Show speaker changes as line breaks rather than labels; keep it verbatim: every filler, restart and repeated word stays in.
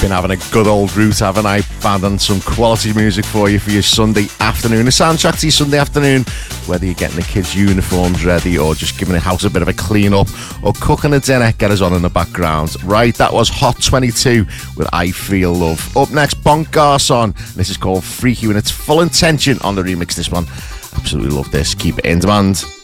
Been having a good old route, haven't I? Found on some quality music for you for your Sunday afternoon. A soundtrack to your Sunday afternoon, whether you're getting the kids' uniforms ready or just giving the house a bit of a clean up or cooking a dinner, get us on in the background. Right, that was Hot twenty-two with I Feel Love. Up next, Bonk Garson. This is called Freaky and it's Full Intention on the remix, this one. Absolutely love this. Keep it in demand.